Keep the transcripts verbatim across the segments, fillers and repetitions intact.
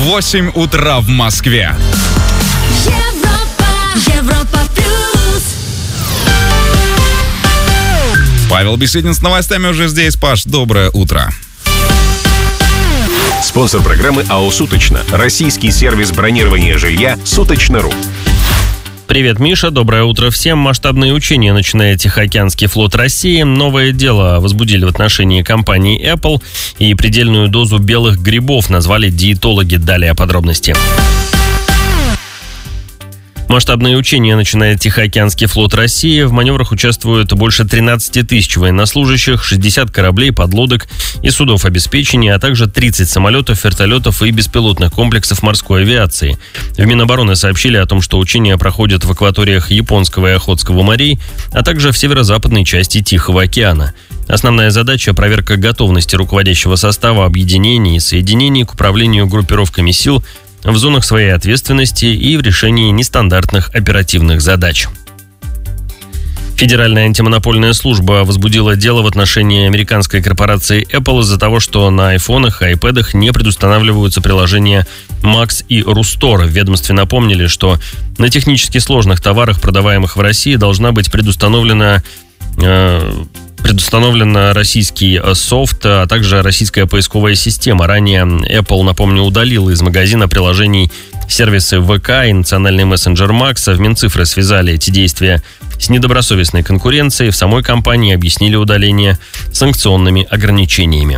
восемь утра в Москве. Европа, Европа плюс. Павел Беседин с новостями уже здесь. Паш, доброе утро. Спонсор программы АО «Суточно». Российский сервис бронирования жилья «Суточно.ру». Привет, Миша. Доброе утро всем. Масштабные учения начинает Тихоокеанский флот России. Новое дело возбудили в отношении компании Apple. И предельную дозу белых грибов назвали диетологи. Далее подробности. Масштабные учения начинает Тихоокеанский флот России. В маневрах участвуют больше тринадцать тысяч военнослужащих, шестьдесят кораблей, подлодок и судов обеспечения, а также тридцать самолетов, вертолетов и беспилотных комплексов морской авиации. В Минобороны сообщили о том, что учения проходят в акваториях Японского и Охотского морей, а также в северо-западной части Тихого океана. Основная задача – проверка готовности руководящего состава объединений и соединений к управлению группировками сил в зонах своей ответственности и в решении нестандартных оперативных задач. Федеральная антимонопольная служба возбудила дело в отношении американской корпорации Apple из-за того, что на айфонах и айпэдах не предустанавливаются приложения Max и Rustore. В ведомстве напомнили, что на технически сложных товарах, продаваемых в России, должна быть предустановлена э, предустановлен российский софт, а также российская поисковая система. Ранее Apple, напомню, удалила из магазина приложений сервисы ВК и национальный мессенджер Max. В Минцифры связали эти действия с недобросовестной конкуренцией. В самой компании объяснили удаление санкционными ограничениями.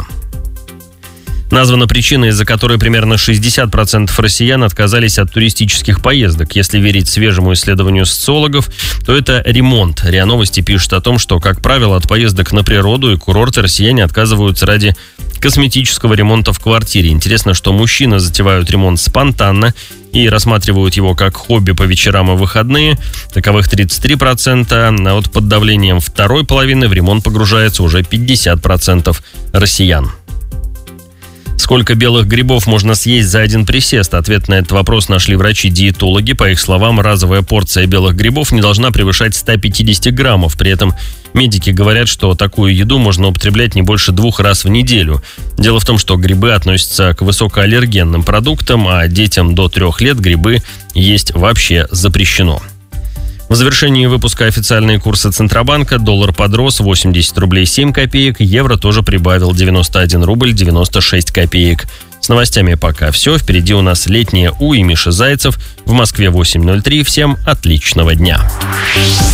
Названа причина, из-за которой примерно шестьдесят процентов россиян отказались от туристических поездок. Если верить свежему исследованию социологов, то это ремонт. РИА Новости пишет о том, что, как правило, от поездок на природу и курорты россияне отказываются ради косметического ремонта в квартире. Интересно, что мужчины затевают ремонт спонтанно и рассматривают его как хобби по вечерам и выходные. Таковых тридцать три процента, а вот под давлением второй половины в ремонт погружается уже пятьдесят процентов россиян. Сколько белых грибов можно съесть за один присест? Ответ на этот вопрос нашли врачи-диетологи. По их словам, разовая порция белых грибов не должна превышать сто пятьдесят граммов. При этом медики говорят, что такую еду можно употреблять не больше двух раз в неделю. Дело в том, что грибы относятся к высокоаллергенным продуктам, а детям до трех лет грибы есть вообще запрещено. В завершении выпуска официальные курсы Центробанка. Доллар подрос восемьдесят рублей семь копеек, евро тоже прибавил девяносто один рубль девяносто шесть копеек. С новостями пока все. Впереди у нас летнее У и Миша Зайцев. В Москве восемь ноль три. Всем отличного дня.